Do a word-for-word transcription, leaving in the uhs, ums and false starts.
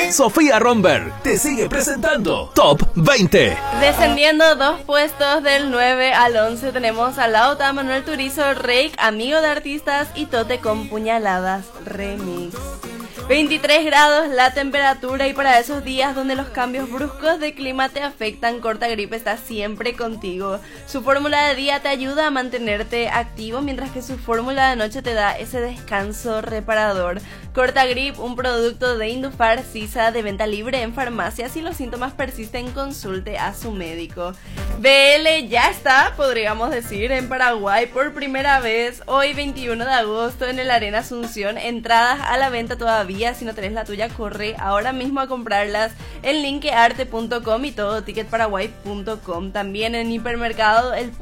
Sofía Romberg te sigue presentando Top veinte. Descendiendo dos puestos del nueve al once tenemos a Lauta, Manuel Turizo, Reik, Amigo de Artistas y Tote con Puñaladas Remix. veintitrés grados la temperatura y para esos días donde los cambios bruscos de clima te afectan, Cortagrip está siempre contigo. Su fórmula de día te ayuda a mantenerte activo mientras que su fórmula de noche te da ese descanso reparador. Cortagrip, un producto de Indufar Sisa de venta libre en farmacias. Si los síntomas persisten, consulte a su médico. B L ya está, podríamos decir, en Paraguay por primera vez hoy veintiuno de agosto en el Arena Asunción. Entradas a la venta todavía. Si no tenés la tuya, corre ahora mismo a comprarlas en linkearte punto com y todo ticket paraguay punto com. También en Hipermercado El